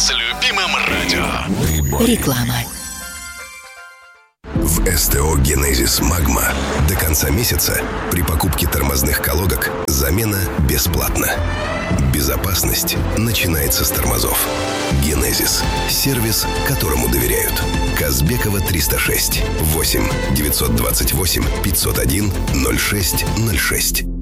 с любимым радио. Реклама. В СТО «Генезис Магма» до конца месяца при покупке тормозных колодок замена бесплатна. Безопасность начинается с тормозов. «Генезис» – сервис, которому доверяют. Казбекова, 306. 8 928 501 06 06.